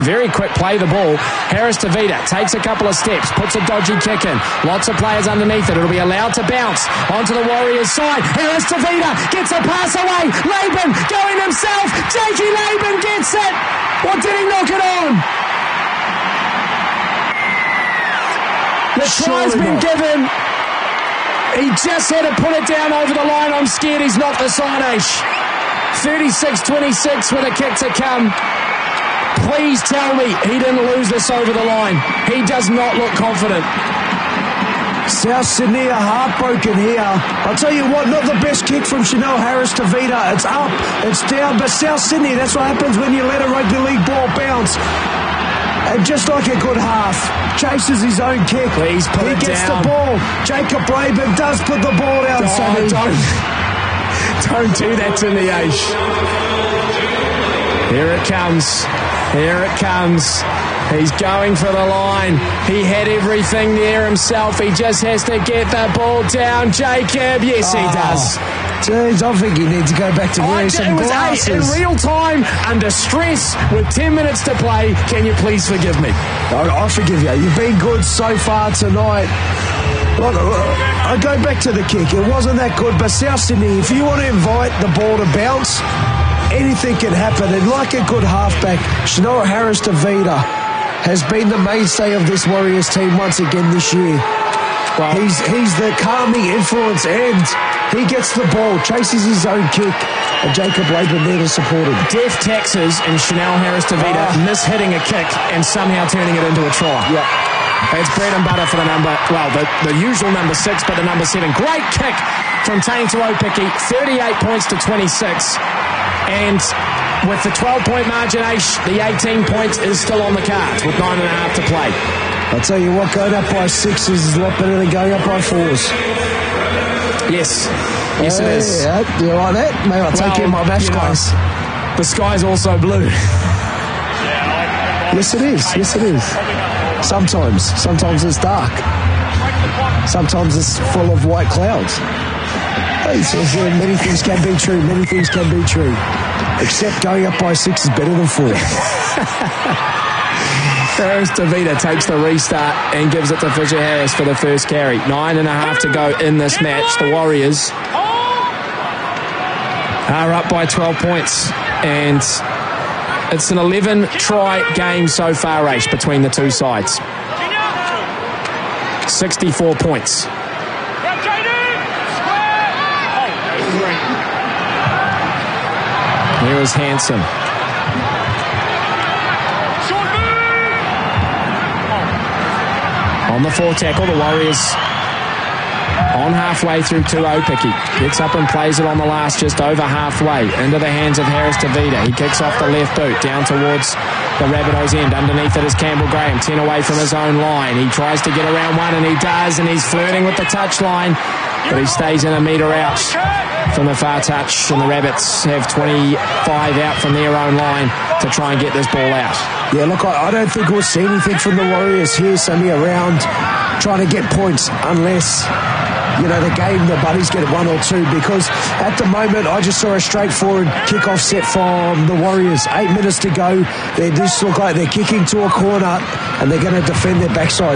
Very quick play the ball. Harris Tavita takes a couple of steps, puts a dodgy kick in. Lots of players underneath it. It'll be allowed to bounce onto the Warriors side. Harris Tavita gets a pass away. Laban going himself. Jakey Laban gets it. Or did he knock it on? The try's been given. He just had to put it down over the line. I'm scared he's knocked the signage. 36-26 with a kick to come. Please tell me he didn't lose this over the line. He does not look confident. South Sydney are heartbroken here. I'll tell you what, not the best kick from Chanel Harris Tavita. It's up, it's down, but South Sydney, that's what happens when you let a rugby league ball bounce. And just like a good half, chases his own kick. Please put it down. He gets the ball. Jacob Laban does put the ball down. Don't do that to me, Aish. Here it comes. Here it comes. He's going for the line. He had everything there himself. He just has to get the ball down. Jacob, yes, he does. Jeez, I think he needs to go back to wearing some glasses. In real time, under stress, with 10 minutes to play. Can you please forgive me? I forgive you. You've been good so far tonight. Look, I go back to the kick. It wasn't that good, but South Sydney, if you want to invite the ball to bounce, anything can happen. And like a good halfback, Chanel Harris Tavita has been the mainstay of this Warriors team once again this year. Well, he's the calming influence, and he gets the ball, chases his own kick, and Jacob Laban there to support him. Death taxes and Chanel Harris Tavita mishitting a kick and somehow turning it into a try. Yep. It's bread and butter for the the usual number 6, but the number 7. Great kick from Taine Tuopiki, 38 points to 26. And with the 12-point margin, the 18 points is still on the cards with 9.5 to play. I'll tell you what, going up by 6 is a lot better than going up by 4s. Yes. Yes, it is. Yeah, you like that? Maybe I'll take you in my match class. The sky's also blue. Yes, it is. Yes, it is. Sometimes it's dark. Sometimes it's full of white clouds. Many things can be true. Many things can be true. Except going up by 6 is better than 4. Harris Tavita takes the restart and gives it to Fisher Harris for the first carry. 9.5 to go in this match. The Warriors are up by 12 points. And it's an 11-try game so far, Aish, between the two sides. 64 points. Here is Hanson. On the 4 tackle, the Warriors on halfway through Tuopiki. Gets up and plays it on the last, just over halfway. Into the hands of Harris Tavita. He kicks off the left boot, down towards the Rabbitohs end. Underneath it is Campbell Graham, 10 away from his own line. He tries to get around one, and he does, and he's flirting with the touchline, but he stays in a metre out from the far touch, and the Rabbits have 25 out from their own line to try and get this ball out. Yeah, look, I don't think we'll see anything from the Warriors here, Sammy, around trying to get points unless, the game, the buddies get 1 or 2, because at the moment I just saw a straightforward kick-off set from the Warriors. 8 minutes to go. They just look like they're kicking to a corner and they're going to defend their backside.